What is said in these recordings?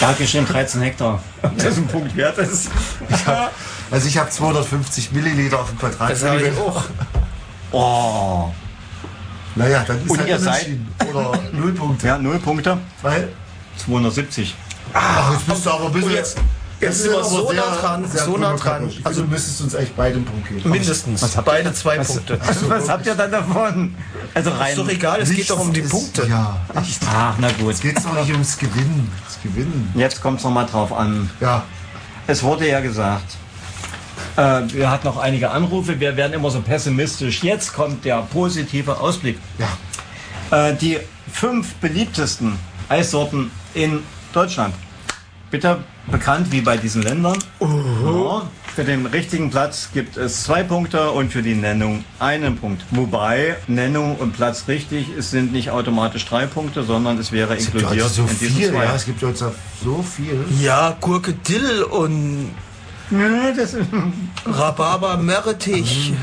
Da hat geschrieben 13 Hektar. Ob das ein Punkt wert ist. Ich habe 250 Milliliter auf dem Das habe ich Quadratmeter. auch. Oh. Naja, dann ist Und halt ihr seid- unentschieden. Oder 0 Punkte. Ja, 0 Punkte. Weil, 270. jetzt bist du aber ein bisschen... Und jetzt sind wir aber so sehr- nah dran, sehr so nah dran. demokratisch. Also du müsstest uns eigentlich beide einen Punkt geben. Mindestens. Beide 2 Punkte. Was habt ihr dann davon? Also rein. Ist doch egal, es geht doch um die Nichts Punkte. ist- Ja, echt. Ach, na gut. Jetzt geht es noch nicht ums Gewinnen. Das Gewinnen. Jetzt kommt es nochmal drauf an. Ja, Es wurde ja gesagt, wir hatten noch einige Anrufe, wir werden immer so pessimistisch. Jetzt kommt der positive Ausblick. ja. Die 5 beliebtesten Eissorten in Deutschland. Bitte bekannt wie bei diesen Ländern. Ja, für den richtigen Platz gibt es 2 Punkte und für die Nennung 1 Punkt. Wobei Nennung und Platz richtig, es sind nicht automatisch 3 Punkte, sondern es wäre Es gibt heute inkludiert so in diesen viel, 2. ja, es gibt heute so viel. Ja, Gurke Dill und Rhabarber Meerrettich.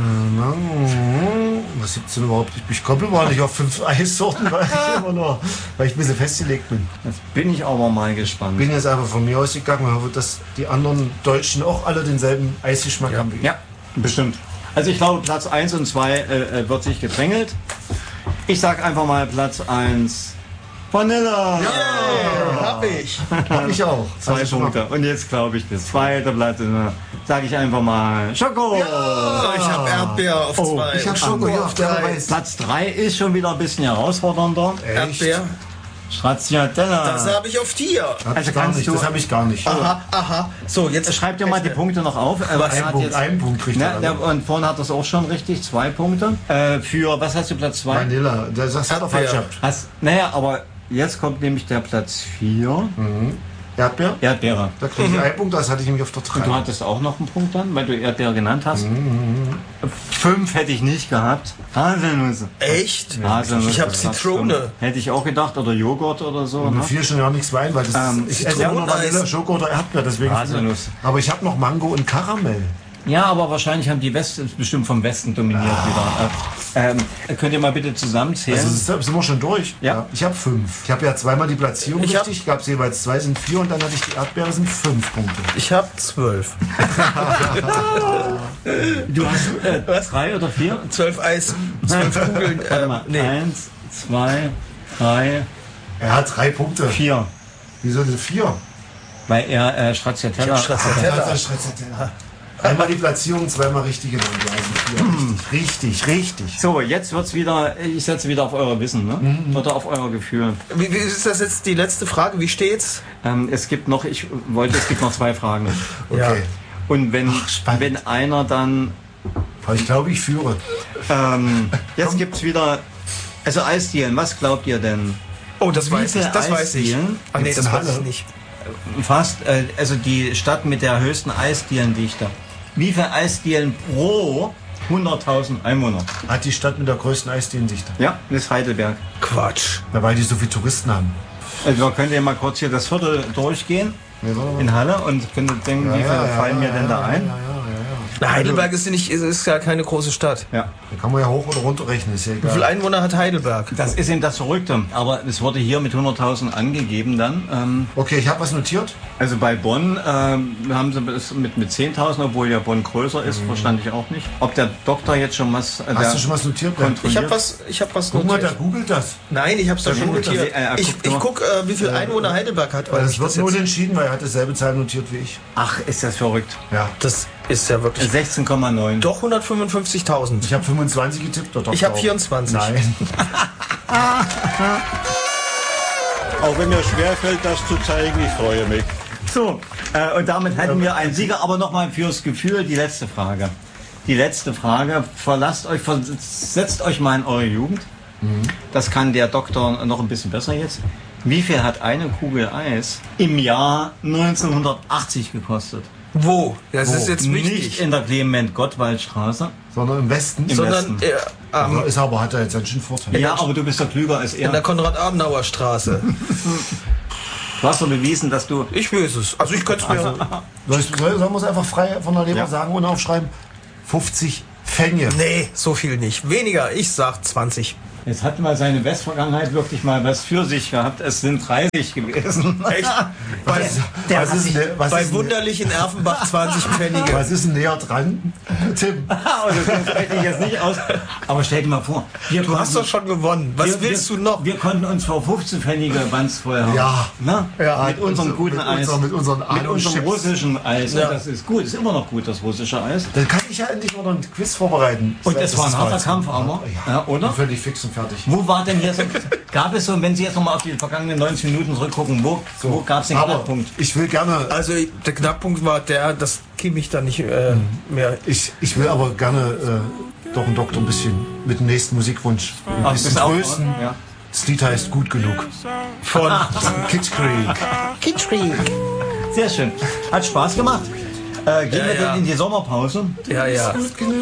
Was gibt's denn überhaupt? Ich komme überhaupt nicht auf 5 Eissorten, weil ich ein bisschen festgelegt bin. Jetzt bin ich aber mal gespannt. Ich bin jetzt einfach von mir ausgegangen und hoffe, dass die anderen Deutschen auch alle denselben Eisgeschmack haben wie ich. Ja, bestimmt. Also ich glaube, Platz 1 und 2 wird sich gedrängelt. Ich sag einfach mal Platz 1 Vanilla. Hab ich. Hab ich auch. 2 Also schon mal- Punkte. Und jetzt glaube ich, das zweite Platz sage ich einfach mal Schoko. Ich habe Erdbeer auf 2. Ich habe Schoko hier auf der drei. Weiß. Platz 3 ist schon wieder ein bisschen herausfordernder. Erdbeer. Stracciatella. Das habe ich auf 4. Hab Also ich gar kannst nicht, du- das habe ich gar nicht. Aha. So, jetzt Schreib dir mal die Punkte noch auf. Ein Punkt kriegt er. Ne, und vorhin hat das auch schon richtig, 2 Punkte. Für, was hast du, Platz 2? Vanilla, das hat er falsch gehabt. Naja, aber jetzt kommt nämlich der Platz 4. Erdbeer, Erdbeere. da kriege ich einen Punkt, das hatte ich nämlich auf der 3. Du hattest auch noch einen Punkt dann, weil du Erdbeere genannt hast. 5 hätte ich nicht gehabt. Haselnüsse. Echt? Haselnüsse. Ich habe das Zitrone. stimmt. Hätte ich auch gedacht. Oder Joghurt oder so. Mir Ne? fiel schon ja nichts mehr ein, weil das ich esse immer nur Zitroneneis. Vanille, Schoko oder Erdbeer, deswegen. Haselnuss. Aber ich habe noch Mango und Karamell. Ja, aber wahrscheinlich haben die Westen bestimmt vom Westen dominiert wieder. Könnt ihr mal bitte zusammenzählen? Also sind wir schon durch? Ja. Ich habe 5. Ich habe ja zweimal die Platzierung Ich hab- richtig. Gab es jeweils 2, sind 4 und dann hatte ich die Erdbeere, sind 5 Punkte. Ich habe 12. Du hast 3 oder 4? 12 Eis, 12 Kugeln. Warte mal. Nee. 1, 2, 3, Er hat 3 Punkte. 4. Wieso denn 4? Weil er Stracciatella. Stracciatella. Einmal die Platzierung, zweimal richtige Note. Also 4. Richtig. So, jetzt wird's wieder, ich setze wieder auf euer Wissen, ne? Oder auf euer Gefühl. Wie ist das jetzt die letzte Frage? Wie steht's? Es gibt noch 2 Fragen. Okay. Und spannend. wenn einer dann, Aber ich glaube, ich führe. jetzt gibt's wieder, also Eisdielen, was glaubt ihr denn? Oh, das Wie weiß ich. viele Das weiß ich. Eisdielen Ach nee, gibt's das in weiß ich Halle? nicht. Fast, also die Stadt mit der höchsten Eisdielendichte. Wie viele Eisdielen pro 100.000 Einwohner? Hat die Stadt mit der größten Eisdielendichte. Ja, das ist Heidelberg. Quatsch. Weil die so viele Touristen haben. Also könnt ihr mal kurz hier das Viertel durchgehen Nee, warte mal. in Halle und könnt ihr denken, wie viele fallen mir denn da ein? Na, Heidelberg ist ja keine große Stadt. Ja. Da kann man ja hoch oder runter rechnen, ist ja Wie viele egal. Einwohner hat Heidelberg? Das ist eben das Verrückte. Aber es wurde hier mit 100.000 angegeben dann. Okay, ich habe was notiert. Also bei Bonn haben sie es mit 10.000, obwohl ja Bonn größer ist, verstand ich auch nicht. Ob der Doktor jetzt schon was... Hast du schon was notiert? Bernd? Ich habe was Guck mal, der notiert. googelt das. Nein, ich habe es da schon googelt notiert. das. Ich guck, wie viele Einwohner Heidelberg hat. Weil Weil das ich wird das nur jetzt, entschieden, weil er hat dieselbe Zahl notiert wie ich. Ach, ist das verrückt. Ja. das ist ja wirklich... 16,9. Doch 155.000. Ich habe 25 getippt. Der Doktor Ich habe auch. 24. Nein. Auch wenn mir schwerfällt, das zu zeigen, ich freue mich. So, und damit hätten wir einen Sieger. Aber nochmal fürs Gefühl die letzte Frage. Die letzte Frage. Versetzt euch mal in eure Jugend. Das kann der Doktor noch ein bisschen besser jetzt. Wie viel hat eine Kugel Eis im Jahr 1980 gekostet? Wo? Das ist jetzt Nicht wichtig. in der Clement-Gottwald-Straße. Sondern im Westen. Im Sondern Westen. Ist aber, hat er jetzt einen schönen Vorteil. Ja, aber du bist doch klüger als in der er. Konrad-Adenauer-Straße. Du hast doch bewiesen, dass du... Ich weiß es. Also ich könnte es mir... Sollen wir es einfach frei von der Leber Ja. sagen und aufschreiben? 50 Pfennige. Nee, so viel nicht. Weniger. Ich sag 20. Jetzt hat mal seine Westvergangenheit wirklich mal was für sich gehabt. Es sind 30 gewesen. Echt? Bei Wunderlich in Erfenbach 20 Pfennige. Was ist denn näher dran, Tim? Das spreche ich jetzt nicht aus. Aber stell dir mal vor, Du hast doch schon gewonnen. Was willst du noch? Wir konnten uns vor 15 Pfennige Bands vorher haben. Ja. Na? Ja, mit unserem guten Eis. Mit unserem russischen Eis. Ja. Und das ist gut. Ist immer noch gut, das russische Eis. Dann kann ich ja endlich mal noch ein Quiz vorbereiten. Und es war ein harter jetzt- Kampf, aber. Ja, oder? Bin völlig fix und fertig. Wo war denn hier so, gab es so, wenn Sie jetzt nochmal auf die vergangenen 90 Minuten zurückgucken, wo gab es den Aber Knackpunkt? ich will gerne, Also der Knackpunkt war der, dass Kimmich da nicht mehr... ich will aber gerne doch einen Doktor ein bisschen mit dem nächsten Musikwunsch ein bisschen trösten. Ja. Das Lied heißt Gut genug. Von Kitsch Creek. Sehr schön. Hat Spaß gemacht. Gehen wir ja. denn in die Sommerpause? ja.